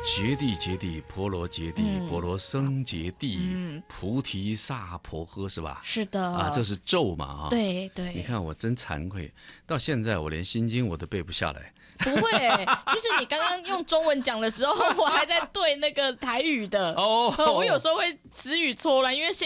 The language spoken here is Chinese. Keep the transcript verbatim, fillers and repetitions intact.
揭谛揭谛，婆罗揭谛， 嗯婆罗僧揭谛， 嗯菩提萨婆诃，是吧？ 是的啊，这是咒嘛啊。 对对。 你看我真惭愧，到现在我连心经我都背不下来。 不会，其实你刚刚用中文讲的时候，我还在对那个台语的。 哦我有时候会词语错乱，因为